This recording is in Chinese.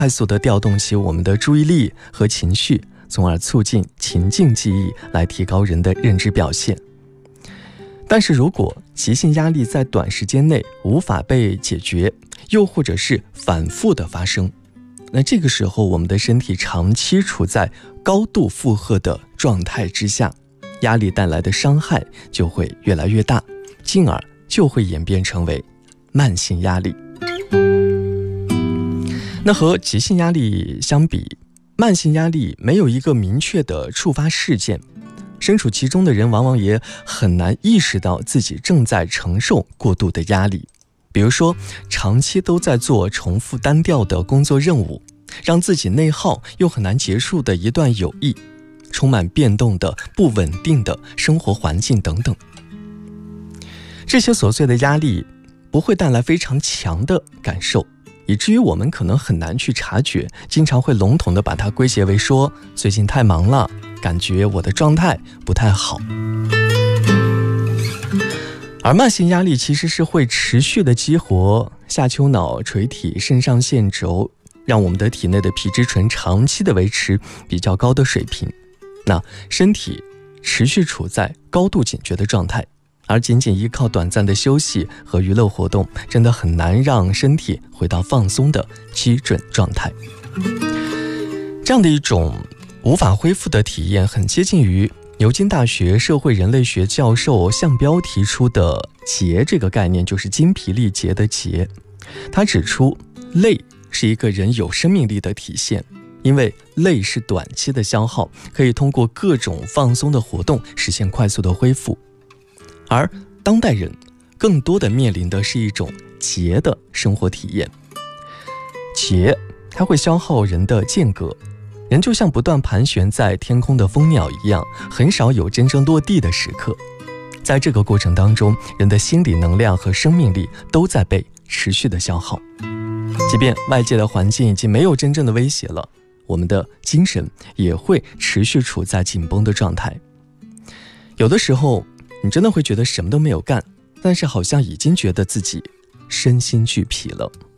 快速地调动起我们的注意力和情绪，从而促进情境记忆，来提高人的认知表现。但是如果急性压力在短时间内无法被解决，又或者是反复的发生，那这个时候我们的身体长期处在高度负荷的状态之下，压力带来的伤害就会越来越大，进而就会演变成为慢性压力。那和急性压力相比，慢性压力没有一个明确的触发事件，身处其中的人往往也很难意识到自己正在承受过度的压力。比如说，长期都在做重复单调的工作任务，让自己内耗又很难结束的一段友谊，充满变动的不稳定的生活环境等等。这些琐碎的压力不会带来非常强的感受，以至于我们可能很难去察觉，经常会笼统地把它归结为说最近太忙了，感觉我的状态不太好。而慢性压力其实是会持续的激活下丘脑垂体肾上腺轴，让我们的体内的皮质醇长期的维持比较高的水平，那身体持续处在高度警觉的状态，而仅仅依靠短暂的休息和娱乐活动，真的很难让身体回到放松的基准状态。这样的一种无法恢复的体验，很接近于牛津大学社会人类学教授项彪提出的节这个概念，就是精疲力竭的竭。他指出，累是一个人有生命力的体现，因为累是短期的消耗，可以通过各种放松的活动实现快速的恢复。而当代人更多的面临的是一种竭的生活体验。竭它会消耗人的间隔，人就像不断盘旋在天空的蜂鸟一样，很少有真正落地的时刻。在这个过程当中，人的心理能量和生命力都在被持续的消耗。即便外界的环境已经没有真正的威胁了，我们的精神也会持续处在紧绷的状态。有的时候你真的会觉得什么都没有干，但是好像已经觉得自己身心俱疲了。